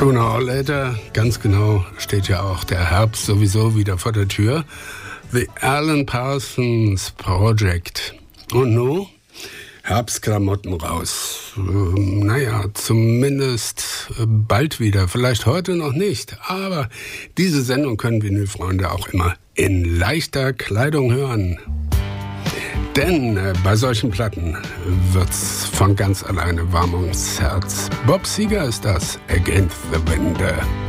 Sooner or later, ganz genau, steht ja auch der Herbst sowieso wieder vor der Tür. The Alan Parsons Project. Und nun? Herbstklamotten raus. Naja, zumindest bald wieder. Vielleicht heute noch nicht. Aber diese Sendung können Vinylfreunde auch immer in leichter Kleidung hören. Denn bei solchen Platten wird's von ganz alleine warm ums Herz. Bob Seger ist das, Against the Wind.